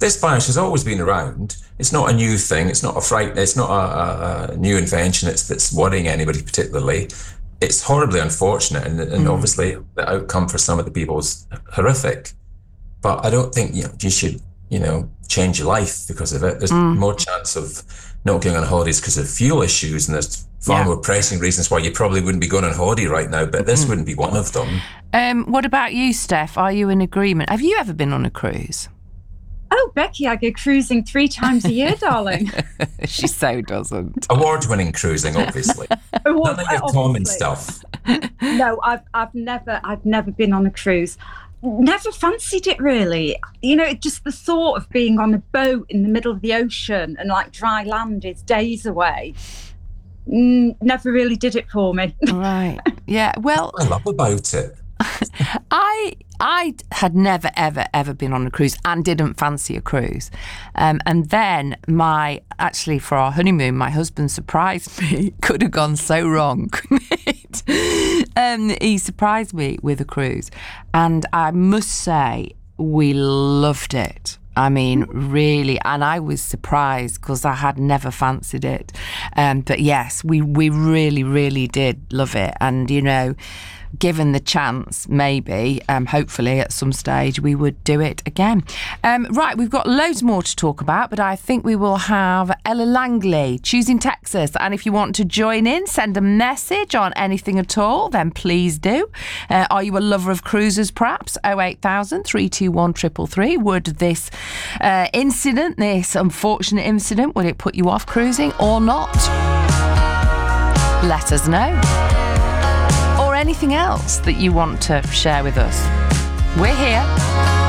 this bias has always been around. It's not a new thing. It's not a fright. It's not a new invention. That's worrying anybody particularly. It's horribly unfortunate, and obviously the outcome for some of the people is horrific. But I don't think you should change your life because of it. There's more chance of not going on holidays because of fuel issues, and there's far more pressing reasons why you probably wouldn't be going on holiday right now. But this wouldn't be one of them. What about you, Steph? Are you in agreement? Have you ever been on a cruise? Oh, Becky, I go cruising 3 times a year, darling. She so doesn't. Award-winning cruising, obviously. None of your common stuff. No, I've never been on a cruise. Never fancied it, really. Just the thought of being on a boat in the middle of the ocean and like dry land is days away. Never really did it for me. Right. Yeah. Well, I love about it. I had never, ever been on a cruise and didn't fancy a cruise. And then for our honeymoon, my husband surprised me. Could have gone so wrong, couldn't it? He surprised me with a cruise. And I must say, we loved it. I mean, really, and I was surprised because I had never fancied it. But yes, we really, really did love it. And, given the chance, maybe, hopefully at some stage, we would do it again. Right, we've got loads more to talk about, but I think we will have Ella Langley, choosing Texas. And if you want to join in, send a message on anything at all, then please do. Are you a lover of cruises, perhaps? 08000 321 333. Would this this unfortunate incident, would it put you off cruising or not? Let us know. Anything else that you want to share with us? We're here.